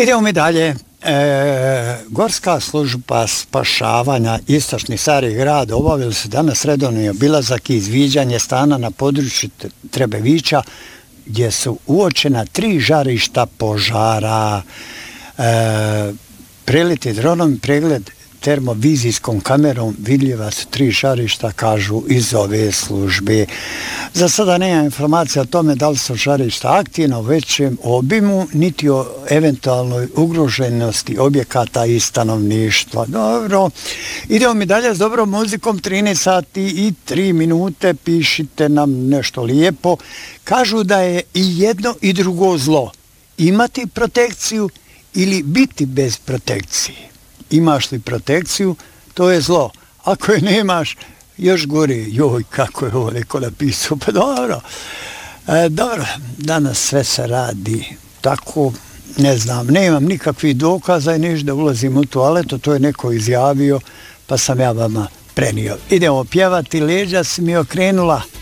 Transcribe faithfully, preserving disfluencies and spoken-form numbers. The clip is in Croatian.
Idemo mi dalje. E, Gorska služba spašavanja Istočni Stari Grad obavili su danas redovni obilazak i izviđanje stana na području Trebevića gdje su uočena tri žarišta požara. E, preleti dronom, pregled termovizijskom kamerom, vidljiva su tri žarišta, kažu iz ove službe. Za sada nema informacija o tome da li su žarišta aktivna u većem obimu, niti o eventualnoj ugroženosti objekata i stanovništva. Dobro, idemo mi dalje s dobrom muzikom, trinaest sati i tri minute, pišite nam nešto lijepo. Kažu da je i jedno i drugo zlo. Imati protekciju ili biti bez protekcije. Imaš li protekciju, to je zlo. Ako je nemaš, još gore, joj, kako je ovo neko napisao, pa dobro. E, dobro, danas sve se radi tako, ne znam, nemam nikakvih dokaza i ništa da ulazim u toaletu, to je neko izjavio, pa sam ja vama prenio. Idemo pjevati, leđa si mi okrenula.